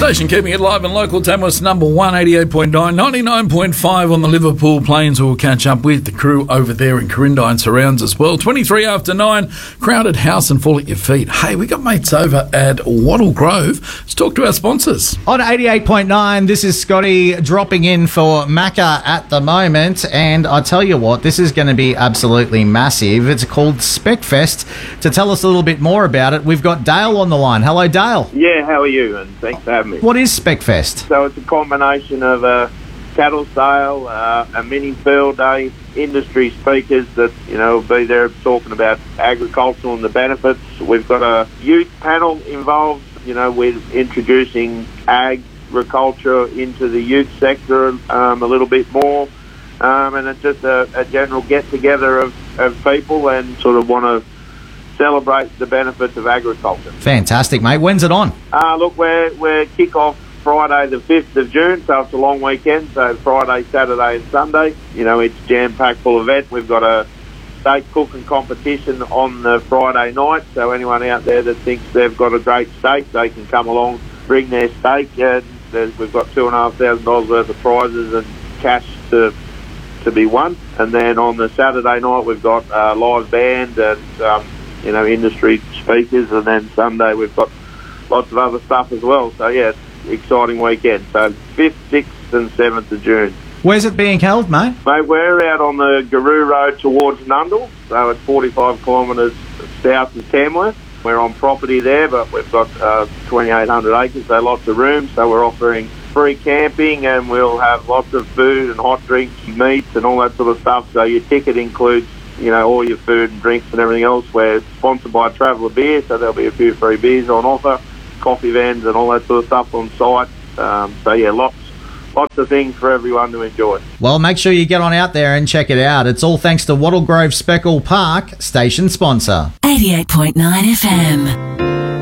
Station keeping it live and local. Tamworth's number 1, 88.9, 99.5 on the Liverpool Plains. We'll catch up with the crew over there in Corinda and surrounds as well. 23 after 9, crowded house and fall at your feet. Hey, we got mates over at Wattle Grove. Let's talk to our sponsors. On 88.9, this is Scotty dropping in for Macca at the moment. And I tell you what, this is going to be absolutely massive. It's called SpecFest. To tell us a little bit more about it, we've got Dale on the line. Hello, Dale. Yeah, how are you? And thanks for having me. What is SpecFest? So it's a combination of a cattle sale, a mini field day, industry speakers that, will be there talking about agriculture and the benefits. We've got a youth panel involved, with introducing agriculture into the youth sector a little bit more. And it's just a general get-together of people and sort of want to celebrate the benefits of agriculture. Fantastic, mate. When's it on? Look, we're kick-off Friday the 5th of June, so it's a long weekend, so Friday, Saturday and Sunday. It's jam-packed full event. We've got a steak cooking competition on the Friday night, so anyone out there that thinks they've got a great steak, they can come along, bring their steak. We've got $2,500 worth of prizes and cash to be won. And then on the Saturday night, we've got a live band and industry speakers, and then Sunday we've got lots of other stuff as well. So yeah, it's an exciting weekend. So 5th, 6th and 7th of June. Where's it being held, mate? Mate, we're out on the Garoo Road towards Nundle, so it's 45 kilometres south of Tamworth. We're on property there, but we've got 2,800 acres, so lots of room. So we're offering free camping, and we'll have lots of food and hot drinks, meats and all that sort of stuff. So your ticket includes all your food and drinks and everything else. We're sponsored by Traveller Beer, so there'll be a few free beers on offer, coffee vans and all that sort of stuff on site. So yeah, lots of things for everyone to enjoy. Well, make sure you get on out there and check it out. It's all thanks to Wattle Grove Speckle Park, station sponsor. 88.9 FM.